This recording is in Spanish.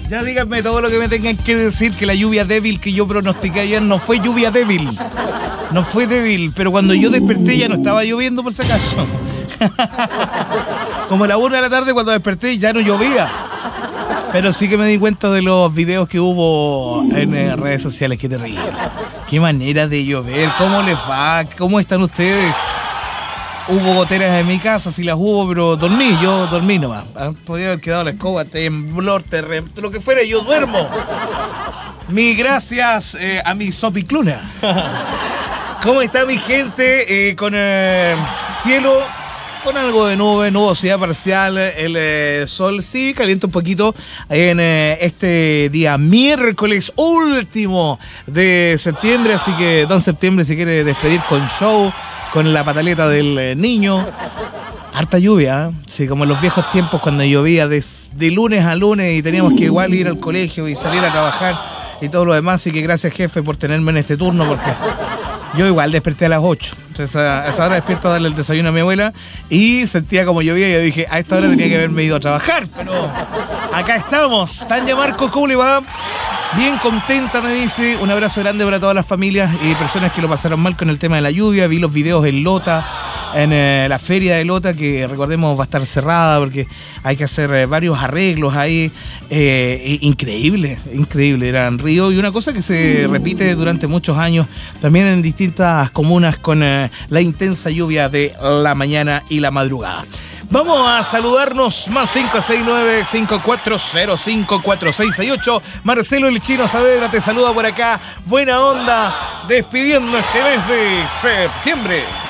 Ya díganme todo lo que me tengan que decir, que la lluvia débil que yo pronostiqué ayer no fue lluvia débil. No fue débil, pero cuando yo desperté ya no estaba lloviendo por si acaso. Como a la 1 de la tarde cuando desperté ya no llovía. Pero sí que me di cuenta de los videos que hubo en redes sociales. Qué terrible. Qué manera de llover. ¿Cómo les va? ¿Cómo están ustedes? Hubo goteras en mi casa, sí las hubo, pero yo dormí nomás. Podría haber quedado la escoba, temblor, terremoto, lo que fuera, yo duermo. Mi gracias a mi sopicluna. ¿Cómo está mi gente? Con cielo, con algo de nube, nubosidad parcial, el sol sí calienta un poquito en este día miércoles último de septiembre, así que don Septiembre si quiere despedir con show, con la pataleta del niño. Harta lluvia, ¿eh? Sí, como en los viejos tiempos cuando llovía de lunes a lunes y teníamos que igual ir al colegio y salir a trabajar y todo lo demás, así que gracias jefe por tenerme en este turno porque yo igual desperté a las 8. Entonces a esa hora despierto a darle el desayuno a mi abuela y sentía como llovía y yo dije, a esta hora tenía que haberme ido a trabajar, pero acá estamos. Tania Marco, ¿cómo le va? Bien contenta, me dice. Un abrazo grande para todas las familias y personas que lo pasaron mal con el tema de la lluvia. Vi los videos en Lota, en la feria de Lota, que recordemos va a estar cerrada porque hay que hacer varios arreglos ahí. Increíble, era en Río. Y una cosa que se repite durante muchos años, también en distintas comunas con la intensa lluvia de la mañana y la madrugada. Vamos a saludarnos, más 569-540-54668. Marcelo el Chino Saavedra te saluda por acá. Buena onda, despidiendo este mes de septiembre.